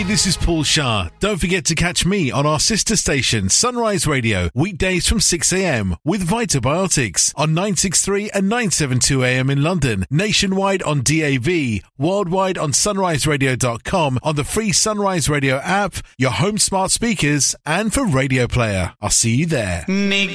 Hey, this is Paul Shah. Don't forget to catch me on our sister station, Sunrise Radio, weekdays from 6 a.m. with Vitabiotics on 963 and 972 a.m. in London, nationwide on DAB, worldwide on sunriseradio.com, on the free Sunrise Radio app, your home smart speakers, and for Radio Player. I'll see you there.